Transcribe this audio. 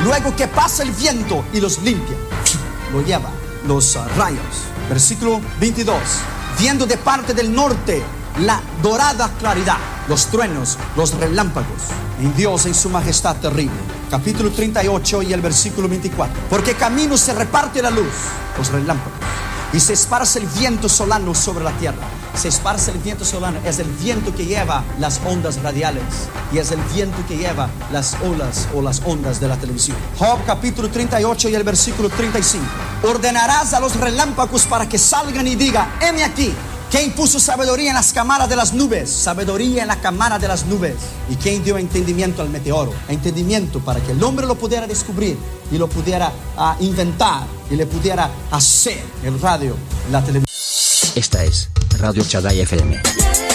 luego que pasa el viento y los limpia, lo lleva los rayos. Versículo 22. Viendo de parte del norte la dorada claridad, los truenos, los relámpagos, en Dios en su majestad terrible. Capítulo 38 y el versículo 24. Porque camino se reparte la luz, los relámpagos, y se esparce el viento solano sobre la tierra. Se esparce el viento solano, es el viento que lleva las ondas radiales, y es el viento que lleva las olas o las ondas de la televisión. Job capítulo 38 y el versículo 35. Ordenarás a los relámpagos para que salgan y digan: heme aquí. ¿Quién puso sabiduría en las cámaras de las nubes? Sabiduría en la cámara de las nubes. ¿Y quién dio entendimiento al meteoro? Entendimiento para que el hombre lo pudiera descubrir y lo pudiera inventar y le pudiera hacer el radio, la televisión. Esta es Radio Shaddai FM.